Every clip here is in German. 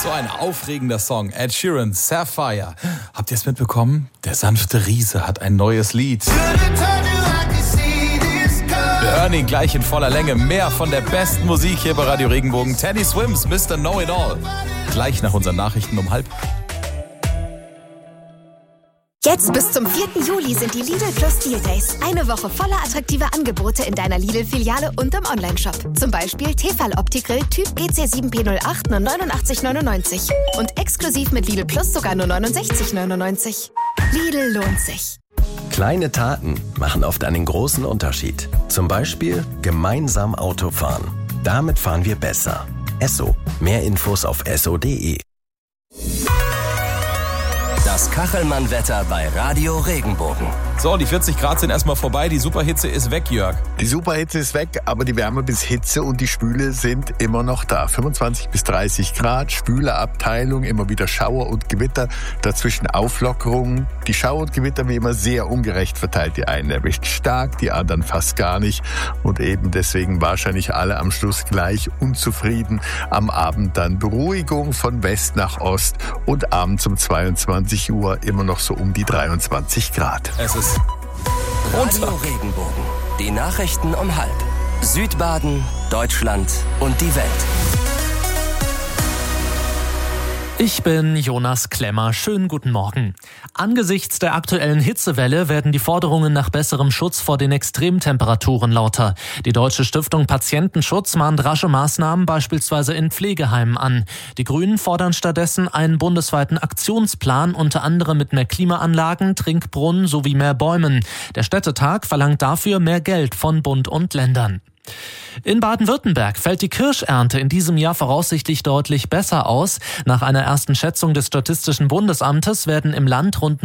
So ein aufregender Song. Ed Sheeran, Sapphire. Habt ihr es mitbekommen? Der sanfte Riese hat ein neues Lied. Wir hören ihn gleich in voller Länge. Mehr von der besten Musik hier bei Radio Regenbogen. Teddy Swims, Mr. Know-It-All. Gleich nach unseren Nachrichten um 12:30. Jetzt bis zum 4. Juli sind die Lidl Plus Deal Days. Eine Woche voller attraktiver Angebote in deiner Lidl-Filiale und im Onlineshop. Zum Beispiel Tefal Opti-Grill Typ GC7P08 nur 89,99. Und exklusiv mit Lidl Plus sogar nur 69,99. Lidl lohnt sich. Kleine Taten machen oft einen großen Unterschied. Zum Beispiel gemeinsam Auto fahren. Damit fahren wir besser. Esso. Mehr Infos auf esso.de. Das Kachelmann-Wetter bei Radio Regenbogen. So, die 40 Grad sind erstmal vorbei. Die Superhitze ist weg, Jörg. Die Superhitze ist weg, aber die Wärme bis Hitze und die Spüle sind immer noch da. 25 bis 30 Grad, schwüle Abteilung, immer wieder Schauer und Gewitter, dazwischen Auflockerungen. Die Schauer und Gewitter wie immer sehr ungerecht verteilt. Die einen erwischt stark, die anderen fast gar nicht. Und eben deswegen wahrscheinlich alle am Schluss gleich unzufrieden. Am Abend dann Beruhigung von West nach Ost und abends um 22 Uhr immer noch so um die 23 Grad. Es ist Radio Regenbogen. Die Nachrichten um 12:30. Südbaden, Deutschland und die Welt. Ich bin Jonas Klemmer. Schönen guten Morgen. Angesichts der aktuellen Hitzewelle werden die Forderungen nach besserem Schutz vor den Extremtemperaturen lauter. Die Deutsche Stiftung Patientenschutz mahnt rasche Maßnahmen beispielsweise in Pflegeheimen an. Die Grünen fordern stattdessen einen bundesweiten Aktionsplan, unter anderem mit mehr Klimaanlagen, Trinkbrunnen sowie mehr Bäumen. Der Städtetag verlangt dafür mehr Geld von Bund und Ländern. In Baden-Württemberg fällt die Kirschernte in diesem Jahr voraussichtlich deutlich besser aus. Nach einer ersten Schätzung des Statistischen Bundesamtes werden im Land rund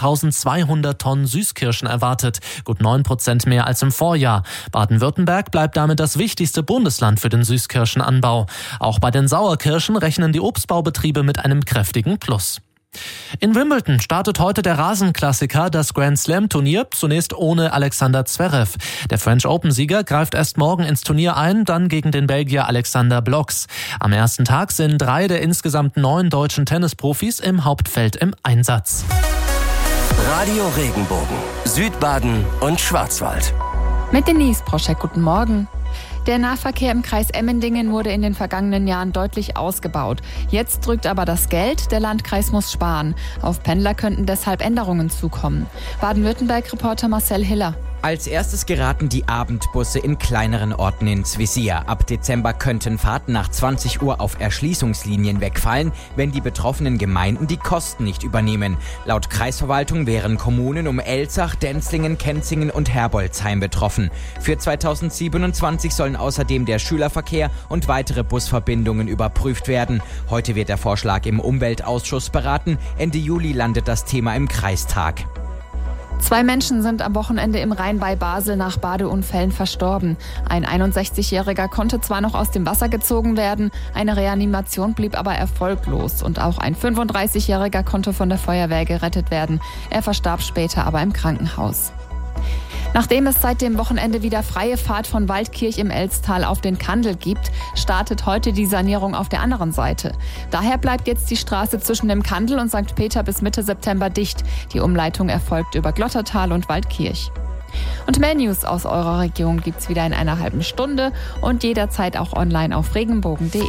19.200 Tonnen Süßkirschen erwartet, gut 9% mehr als im Vorjahr. Baden-Württemberg bleibt damit das wichtigste Bundesland für den Süßkirschenanbau. Auch bei den Sauerkirschen rechnen die Obstbaubetriebe mit einem kräftigen Plus. In Wimbledon startet heute der Rasenklassiker, das Grand Slam Turnier, zunächst ohne Alexander Zverev. Der French Open-Sieger greift erst morgen ins Turnier ein, dann gegen den Belgier Alexander Bloks. Am ersten Tag sind 3 der insgesamt 9 deutschen Tennisprofis im Hauptfeld im Einsatz. Radio Regenbogen, Südbaden und Schwarzwald. Mit Denise Proschek, guten Morgen. Der Nahverkehr im Kreis Emmendingen wurde in den vergangenen Jahren deutlich ausgebaut. Jetzt drückt aber das Geld, der Landkreis muss sparen. Auf Pendler könnten deshalb Änderungen zukommen. Baden-Württemberg-Reporter Marcel Hiller. Als erstes geraten die Abendbusse in kleineren Orten ins Visier. Ab Dezember könnten Fahrten nach 20 Uhr auf Erschließungslinien wegfallen, wenn die betroffenen Gemeinden die Kosten nicht übernehmen. Laut Kreisverwaltung wären Kommunen um Elzach, Denzlingen, Kenzingen und Herbolzheim betroffen. Für 2027 sollen außerdem der Schülerverkehr und weitere Busverbindungen überprüft werden. Heute wird der Vorschlag im Umweltausschuss beraten. Ende Juli landet das Thema im Kreistag. 2 Menschen sind am Wochenende im Rhein bei Basel nach Badeunfällen verstorben. Ein 61-Jähriger konnte zwar noch aus dem Wasser gezogen werden, eine Reanimation blieb aber erfolglos. Und auch ein 35-Jähriger konnte von der Feuerwehr gerettet werden. Er verstarb später aber im Krankenhaus. Nachdem es seit dem Wochenende wieder freie Fahrt von Waldkirch im Elztal auf den Kandel gibt, startet heute die Sanierung auf der anderen Seite. Daher bleibt jetzt die Straße zwischen dem Kandel und St. Peter bis Mitte September dicht. Die Umleitung erfolgt über Glottertal und Waldkirch. Und mehr News aus eurer Region gibt's wieder in einer halben Stunde und jederzeit auch online auf regenbogen.de.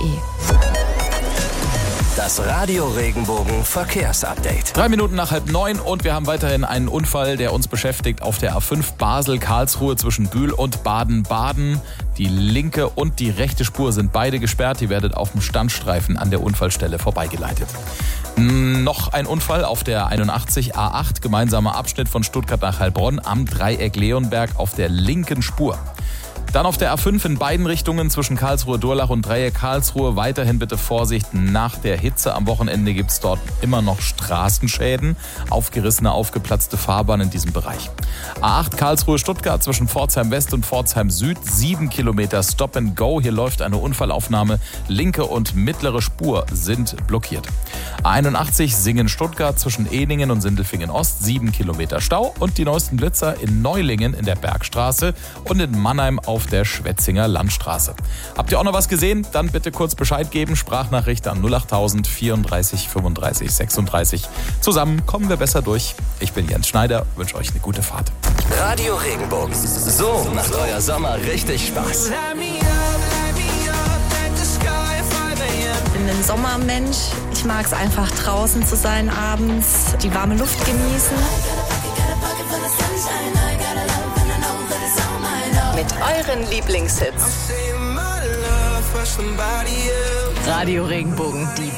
Das Radio Regenbogen Verkehrsupdate. 3 Minuten nach 8:30 und wir haben weiterhin einen Unfall, der uns beschäftigt auf der A5 Basel-Karlsruhe zwischen Bühl und Baden-Baden. Die linke und die rechte Spur sind beide gesperrt. Ihr werdet auf dem Standstreifen an der Unfallstelle vorbeigeleitet. Noch ein Unfall auf der 81 A8, gemeinsamer Abschnitt von Stuttgart nach Heilbronn am Dreieck Leonberg auf der linken Spur. Dann auf der A5 in beiden Richtungen zwischen Karlsruhe-Durlach und Dreieck Karlsruhe. Weiterhin bitte Vorsicht nach der Hitze. Am Wochenende gibt es dort immer noch Straßenschäden. Aufgerissene, aufgeplatzte Fahrbahn in diesem Bereich. A8 Karlsruhe-Stuttgart zwischen Pforzheim West und Pforzheim Süd. 7 Kilometer Stop and Go. Hier läuft eine Unfallaufnahme. Linke und mittlere Spur sind blockiert. A81 Singen-Stuttgart zwischen Ehningen und Sindelfingen Ost. 7 Kilometer Stau. Und die neuesten Blitzer in Neulingen in der Bergstraße und in Mannheim auf auf der Schwetzinger Landstraße. Habt ihr auch noch was gesehen? Dann bitte kurz Bescheid geben. Sprachnachricht an 08000 34 35 36. Zusammen kommen wir besser durch. Ich bin Jens Schneider, wünsche euch eine gute Fahrt. Radio Regenbogen. So macht euer Sommer richtig Spaß. Ich bin ein Sommermensch. Ich mag es einfach draußen zu sein abends, die warme Luft genießen. Mit euren Lieblingshits. Radio Regenbogen, die